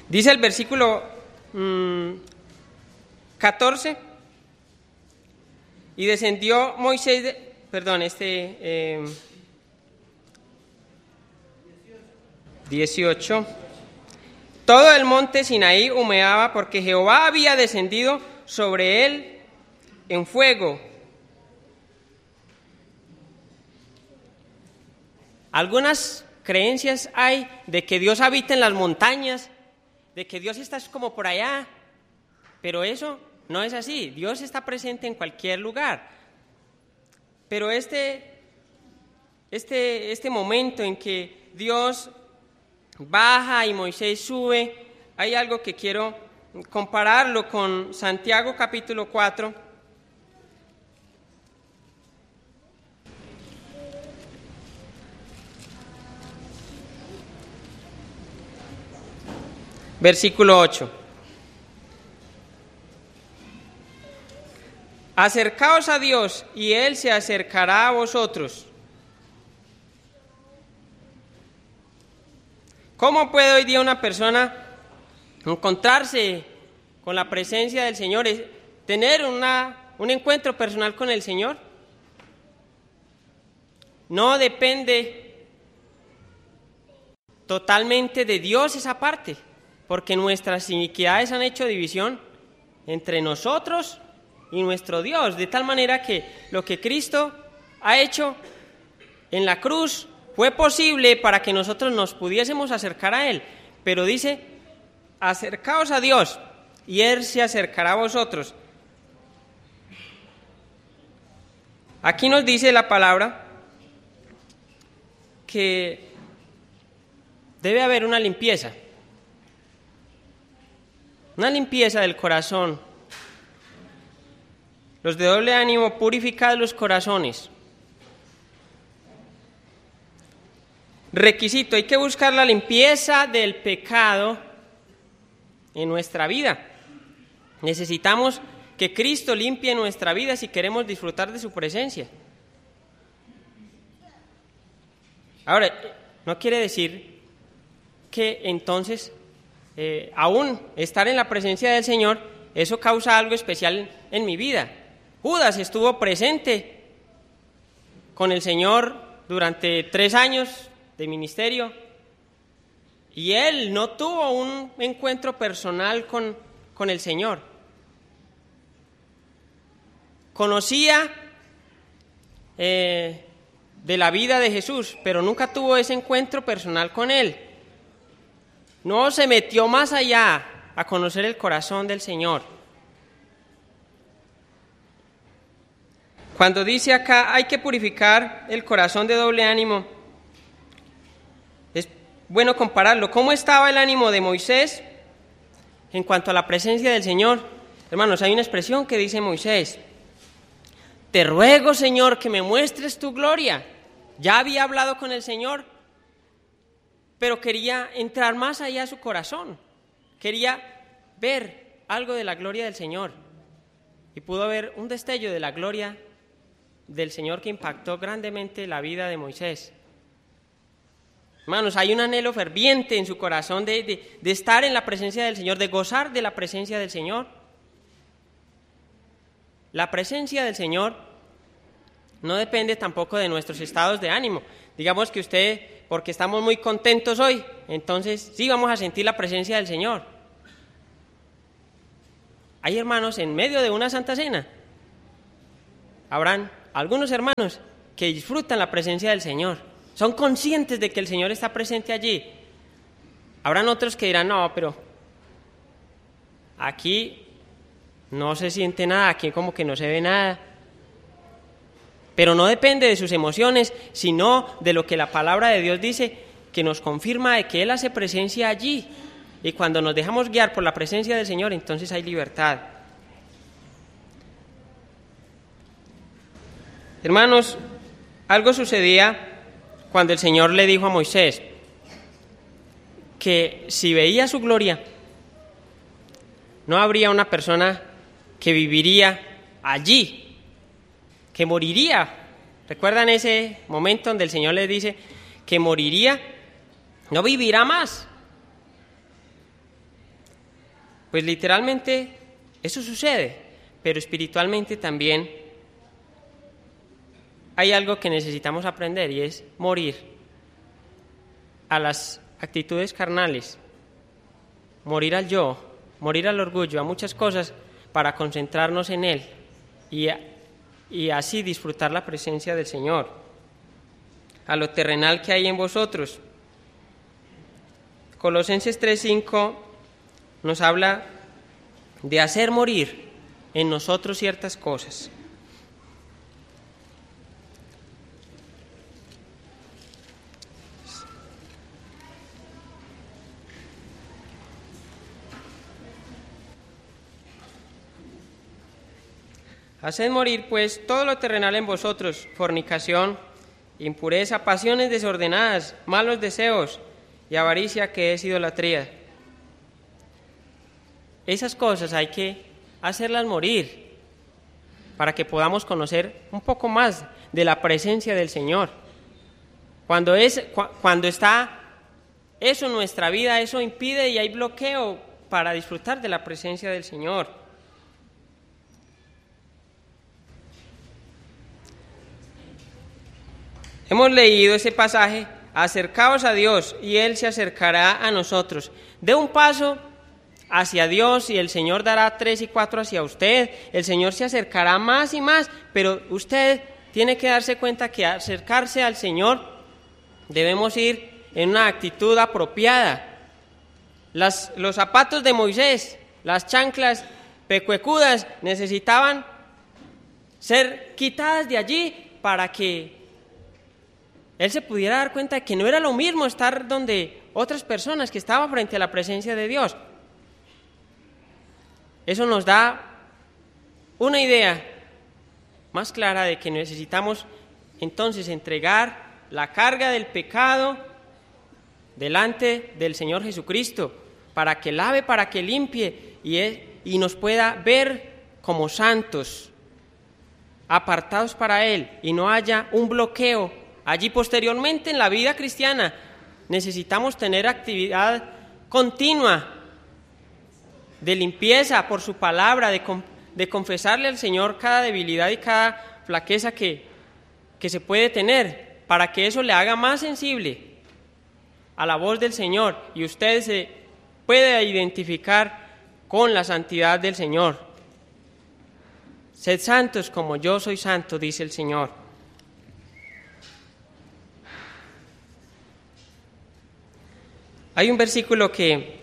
Dice el versículo 14, y descendió Moisés, 18. Todo el monte Sinaí humeaba porque Jehová había descendido sobre él en fuego. Algunas creencias hay de que Dios habita en las montañas, de que Dios está como por allá, pero eso no es así. Dios está presente en cualquier lugar. Pero este momento en que Dios baja y Moisés sube, hay algo que quiero compararlo con Santiago capítulo 4. Versículo 8. Acercaos a Dios y Él se acercará a vosotros. ¿Cómo puede hoy día una persona encontrarse con la presencia del Señor, tener un encuentro personal con el Señor? No depende totalmente de Dios esa parte, porque nuestras iniquidades han hecho división entre nosotros y nuestro Dios, de tal manera que lo que Cristo ha hecho en la cruz fue posible para que nosotros nos pudiésemos acercar a Él, pero dice, acercaos a Dios y Él se acercará a vosotros. Aquí nos dice la palabra que debe haber una limpieza del corazón. Los de doble ánimo, purificad los corazones. Requisito, hay que buscar la limpieza del pecado en nuestra vida. Necesitamos que Cristo limpie nuestra vida si queremos disfrutar de su presencia. Ahora, no quiere decir que entonces, aún estar en la presencia del Señor, eso causa algo especial en mi vida. Judas estuvo presente con el Señor durante 3 años de ministerio y él no tuvo un encuentro personal con el Señor. Conocía de la vida de Jesús, pero nunca tuvo ese encuentro personal con Él. No se metió más allá a conocer el corazón del Señor. Cuando dice acá, hay que purificar el corazón de doble ánimo, es bueno compararlo. ¿Cómo estaba el ánimo de Moisés en cuanto a la presencia del Señor? Hermanos, hay una expresión que dice Moisés: te ruego, Señor, que me muestres tu gloria. Ya había hablado con el Señor, pero quería entrar más allá de su corazón. Quería ver algo de la gloria del Señor. Y pudo ver un destello de la gloria del Señor que impactó grandemente la vida de Moisés. Hermanos, hay un anhelo ferviente en su corazón de estar en la presencia del Señor, de gozar de la presencia del Señor. La presencia del Señor no depende tampoco de nuestros estados de ánimo. Digamos que usted, porque estamos muy contentos hoy, entonces sí vamos a sentir la presencia del Señor. Hay hermanos en medio de una Santa Cena. Habrán algunos hermanos que disfrutan la presencia del Señor. Son conscientes de que el Señor está presente allí. Habrán otros que dirán, no, pero aquí no se siente nada, aquí como que no se ve nada. Pero no depende de sus emociones, sino de lo que la palabra de Dios dice, que nos confirma de que Él hace presencia allí. Y cuando nos dejamos guiar por la presencia del Señor, entonces hay libertad. Hermanos, algo sucedía cuando el Señor le dijo a Moisés que si veía su gloria, no habría una persona que viviría allí, que moriría. ¿Recuerdan ese momento donde el Señor les dice que moriría? No vivirá más. Pues literalmente eso sucede, pero espiritualmente también hay algo que necesitamos aprender y es morir a las actitudes carnales, morir al yo, morir al orgullo, a muchas cosas para concentrarnos en Él y así disfrutar la presencia del Señor, a lo terrenal que hay en vosotros. Colosenses 3:5 nos habla de hacer morir en nosotros ciertas cosas. Haced morir, pues, todo lo terrenal en vosotros: fornicación, impureza, pasiones desordenadas, malos deseos y avaricia, que es idolatría. Esas cosas hay que hacerlas morir para que podamos conocer un poco más de la presencia del Señor. Cuando está eso en nuestra vida, eso impide y hay bloqueo para disfrutar de la presencia del Señor. Hemos leído ese pasaje: acercaos a Dios y Él se acercará a nosotros. Dé un paso hacia Dios y el Señor dará 3 y 4 hacia usted. El Señor se acercará más y más, pero usted tiene que darse cuenta que acercarse al Señor debemos ir en una actitud apropiada. Los zapatos de Moisés, las chanclas pecuecudas, necesitaban ser quitadas de allí para que él se pudiera dar cuenta de que no era lo mismo estar donde otras personas que estaban frente a la presencia de Dios. Eso nos da una idea más clara de que necesitamos entonces entregar la carga del pecado delante del Señor Jesucristo, para que lave, para que limpie y nos pueda ver como santos, apartados para Él, y no haya un bloqueo. Allí posteriormente en la vida cristiana necesitamos tener actividad continua de limpieza por su palabra, de confesarle al Señor cada debilidad y cada flaqueza que se puede tener, para que eso le haga más sensible a la voz del Señor y usted se pueda identificar con la santidad del Señor. Sed santos como yo soy santo, dice el Señor. Hay un versículo que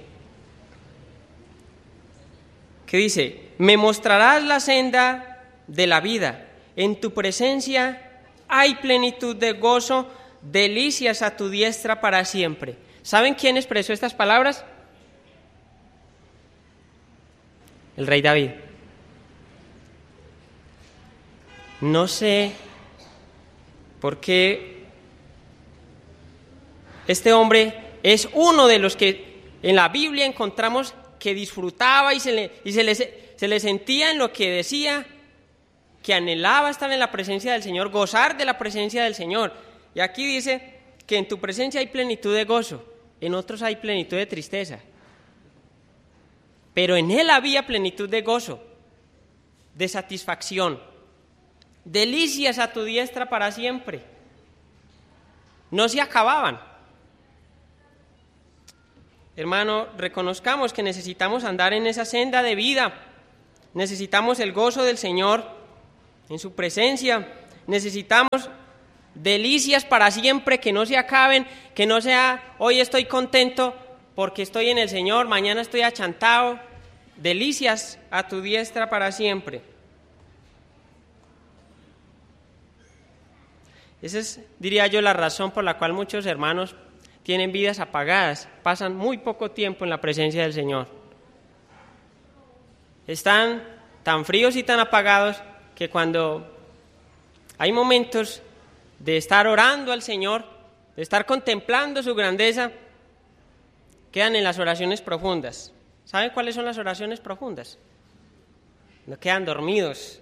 dice: me mostrarás la senda de la vida, en tu presencia hay plenitud de gozo, delicias a tu diestra para siempre. ¿Saben quién expresó estas palabras? El rey David. No sé por qué este hombre es uno de los que en la Biblia encontramos que disfrutaba y se le sentía en lo que decía, que anhelaba estar en la presencia del Señor, gozar de la presencia del Señor. Y aquí dice que en tu presencia hay plenitud de gozo, en otros hay plenitud de tristeza. Pero en él había plenitud de gozo, de satisfacción, delicias a tu diestra para siempre. No se acababan. Hermano, reconozcamos que necesitamos andar en esa senda de vida. Necesitamos el gozo del Señor en su presencia. Necesitamos delicias para siempre, que no se acaben, que no sea hoy estoy contento porque estoy en el Señor, mañana estoy achantado. Delicias a tu diestra para siempre. Esa es, diría yo, la razón por la cual muchos hermanos tienen vidas apagadas, pasan muy poco tiempo en la presencia del Señor. Están tan fríos y tan apagados que cuando hay momentos de estar orando al Señor, de estar contemplando su grandeza, quedan en las oraciones profundas. ¿Saben cuáles son las oraciones profundas? No quedan dormidos.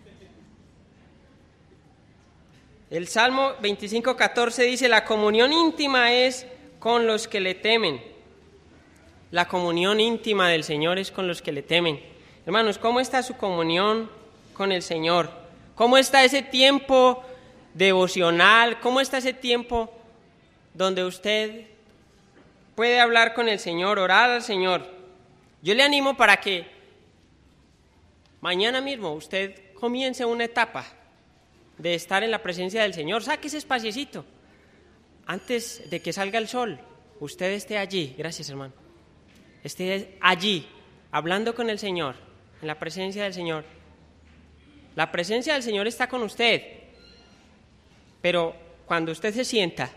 El Salmo 25:14 dice: la comunión íntima es con los que le temen, La comunión íntima del Señor es con los que le temen. Hermanos, ¿cómo está su comunión con el Señor? ¿Cómo está ese tiempo devocional? ¿Cómo está ese tiempo donde usted puede hablar con el Señor, orar al Señor? Yo le animo para que mañana mismo usted comience una etapa de estar en la presencia del Señor. Saque ese espaciecito. Antes de que salga el sol, usted esté allí. Gracias, hermano. Esté allí, hablando con el Señor, en la presencia del Señor. La presencia del Señor está con usted, pero cuando usted se sienta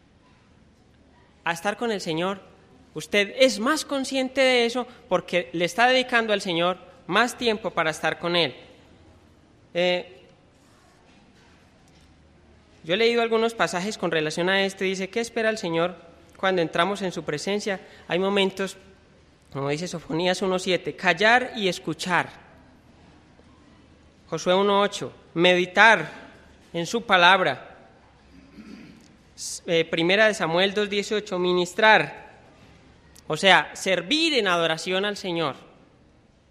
a estar con el Señor, usted es más consciente de eso porque le está dedicando al Señor más tiempo para estar con Él. Yo he leído algunos pasajes con relación a esto y dice, ¿qué espera el Señor cuando entramos en su presencia? Hay momentos, como dice Sofonías 1:7, callar y escuchar. Josué 1:8, meditar en su palabra. Primera de Samuel 2:18, ministrar. O sea, servir en adoración al Señor.